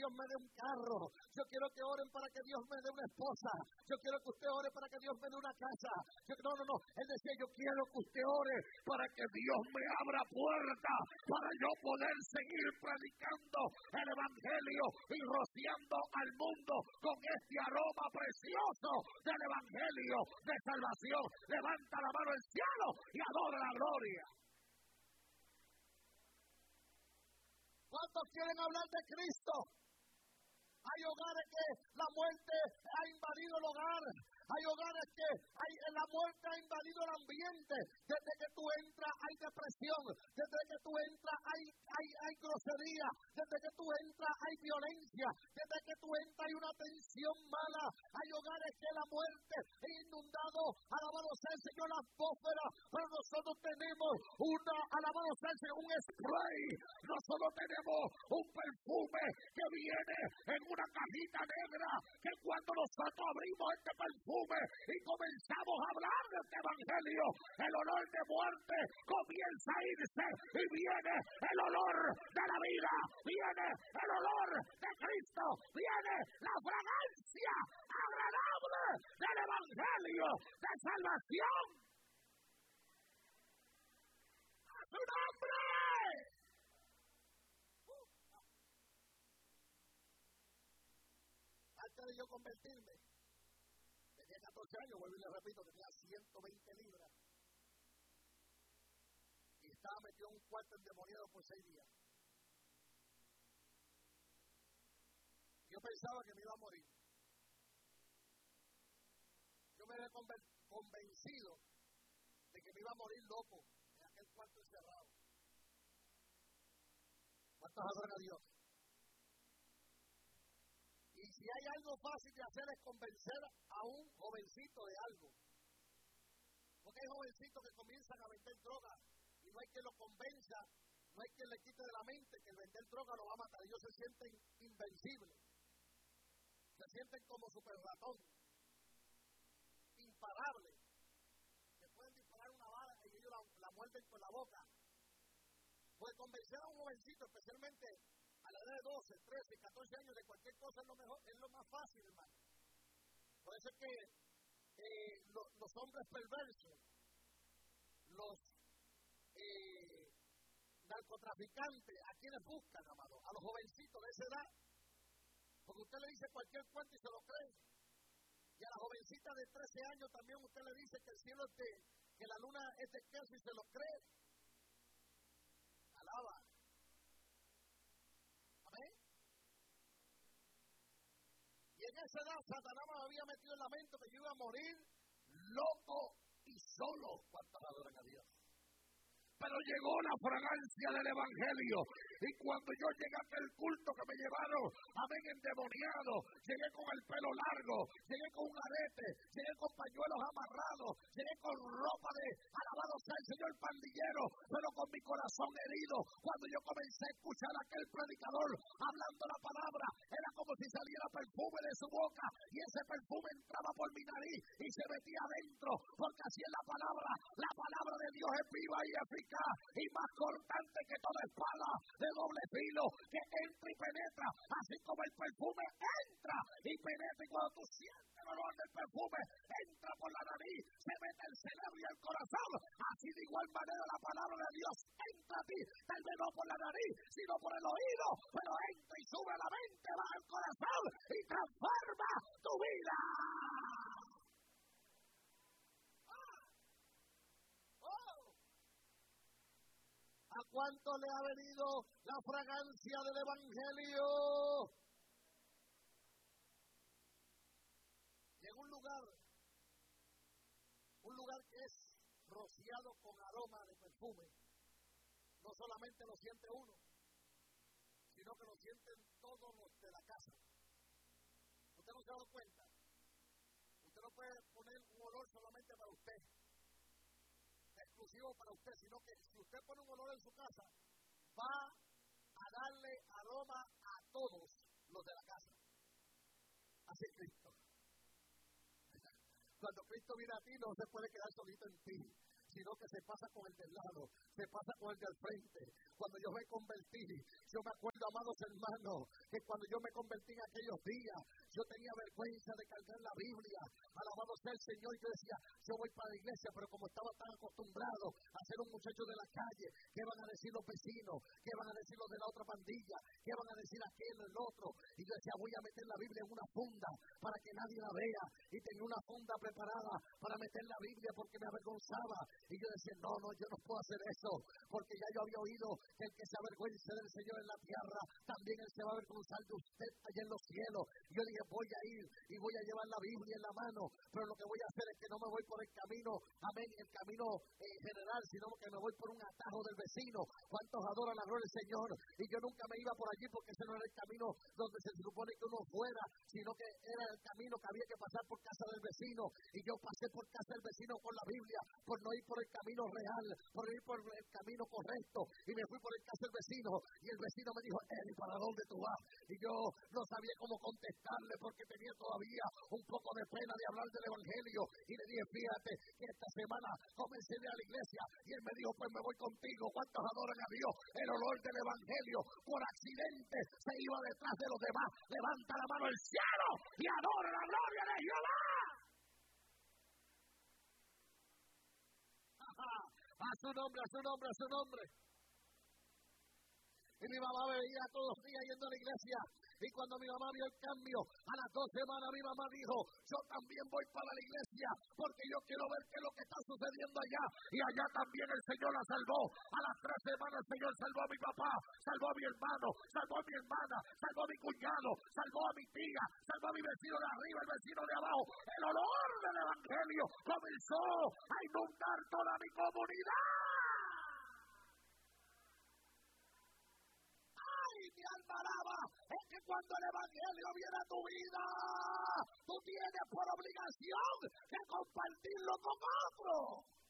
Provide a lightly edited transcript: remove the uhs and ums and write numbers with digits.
Dios me dé un carro. Yo quiero que oren para que Dios me dé una esposa. Yo quiero que usted ore para que Dios me dé una casa. No. Él decía, yo quiero que usted ore para que Dios me abra puertas para yo poder seguir predicando el evangelio y rociando al mundo con este aroma precioso del evangelio de salvación. Levanta la mano al cielo y adora la gloria. ¿Cuántos quieren hablar de Cristo? Hay hogares que la muerte ha invadido el hogar. Hay hogares que la muerte ha invadido el ambiente. Desde que tú entras hay depresión. Desde que tú entras hay grosería. Desde que tú entras hay violencia. Desde que tú entras hay una tensión mala. Hay hogares que la muerte ha inundado. Alabado sea el Señor, la atmósfera. Pero nosotros tenemos alabado sea el Señor, un spray. Nosotros tenemos un perfume que viene en una cajita negra. Que cuando nosotros abrimos este perfume y comenzamos a hablar de este evangelio, el olor de muerte comienza a irse y viene el olor de la vida, viene el olor de Cristo, viene la fragancia agradable del evangelio de salvación. ¡A su nombre! Antes de yo convertirme, tenía 14 años, vuelvo y le repito, tenía 120 libras. Y estaba metido en un cuarto endemoniado por 6 días. Yo pensaba que me iba a morir. Yo me había convencido de que me iba a morir loco en aquel cuarto encerrado. ¿Cuántos adoran a Dios? Y si hay algo fácil de hacer es convencer a un jovencito de algo. Porque hay jovencitos que comienzan a vender droga y no hay quien lo convenza, no hay quien le quite de la mente que el vender droga lo va a matar. Ellos se sienten invencibles, se sienten como super ratón, imparables, que pueden disparar una bala y ellos la muerden con la boca. Puede convencer a un jovencito, especialmente a la edad de 12, 13, 14 años, de cualquier cosa es lo mejor, es lo más fácil, hermano. Por eso es que los hombres perversos, los narcotraficantes, ¿a quienes buscan, amado? A los jovencitos de esa edad. Porque usted le dice cualquier cuento y se lo cree. Y a la jovencita de 13 años también usted le dice que el cielo es que la luna es de queso y se lo cree. Alaba. Amén. Y en esa edad Satanás me había metido en la mente que yo iba a morir loco y solo. ¿Cuántos adoran a Dios? Pero llegó la fragancia del evangelio. Y cuando yo llegué a aquel culto que me llevaron, amén, endemoniado, llegué con el pelo largo, llegué con un arete, llegué con pañuelos amarrados, llegué con ropa de alabado sea el Señor pandillero, pero con mi corazón herido. Cuando yo comencé a escuchar a aquel predicador hablando la palabra, era como si saliera perfume de su boca y ese perfume entraba por mi nariz y se metía adentro, porque así es la palabra de Dios es viva y eficaz y más cortante que toda espada de doble filo, que entra y penetra, así como el perfume entra y penetra, y cuando tú sientes el olor del perfume, entra por la nariz, se mete el cerebro y el corazón, así de igual manera la palabra de Dios entra a ti, tal vez no por la nariz, sino por el oído, pero entra y sube a la mente, va al corazón y transforma tu vida. ¿A cuánto le ha venido la fragancia del evangelio? Llega un lugar que es rociado con aroma de perfume. No solamente lo siente uno, sino que lo sienten todos los de la casa. ¿Usted no se ha dado cuenta? Usted no puede poner un olor solamente para usted, exclusivo para usted, sino que si usted pone un olor en su casa, va a darle aroma a todos los de la casa. Así es Cristo. Cuando Cristo viene a ti, no se puede quedar solito en ti, sino que se pasa con el del lado, se pasa con el del frente. Cuando yo me convertí, yo me acuerdo, amados hermanos, que cuando yo me convertí en aquellos días, yo tenía vergüenza de cargar la Biblia. Alabado sea el Señor. Yo decía, yo voy para la iglesia, pero como estaba tan acostumbrado a ser un muchacho de la calle, ¿qué van a decir los vecinos? ¿Qué van a decir los de la otra pandilla? ¿Qué van a decir aquel o el otro? Y yo decía, voy a meter la Biblia en una funda para que nadie la vea. Y tenía una funda preparada para meter la Biblia porque me avergonzaba. Y yo decía, no, yo no puedo hacer eso, porque ya yo había oído que el que se avergüence del Señor en la tierra, también Él se va a avergonzar de usted allá en los cielos. Y yo dije, voy a ir y voy a llevar la Biblia en la mano, pero lo que voy a hacer es que no me voy por el camino, amén, el camino general, sino que me voy por un atajo del vecino. ¿Cuántos adoran la gloria del Señor? Y yo nunca me iba por allí porque ese no era el camino donde se supone que uno fuera, sino que era el camino que había que pasar por casa del vecino. Y yo pasé por casa del vecino con la Biblia, por no ir por el camino real, por ir por el camino correcto. Y me fui por el casa del vecino, y el vecino me dijo, Eli, ¿para dónde tú vas? Y yo no sabía cómo contestarle porque tenía todavía un poco de pena de hablar del evangelio. Y le dije, fíjate que esta semana comencé a ir a la iglesia, y él me dijo, pues me voy contigo. ¿Cuántos adoran a Dios? El olor del evangelio por accidente se iba detrás de los demás. Levanta la mano al cielo y adora la gloria de Jehová. A su nombre, a su nombre, a su nombre. Y mi mamá me veía todos los días yendo a la iglesia. Y cuando mi mamá vio el cambio, a las 2 semanas mi mamá dijo, yo también voy para la iglesia, porque yo quiero ver qué es lo que está sucediendo allá. Y allá también el Señor la salvó. A las 3 semanas el Señor salvó a mi papá, salvó a mi hermano, salvó a mi hermana, salvó a mi cuñado, salvó a mi tía, salvó a mi vecino de arriba, el vecino de abajo. El olor del evangelio comenzó a inundar toda mi comunidad. Mi alma alaba, es que cuando el evangelio viene a tu vida, tú tienes por obligación que compartirlo con otros.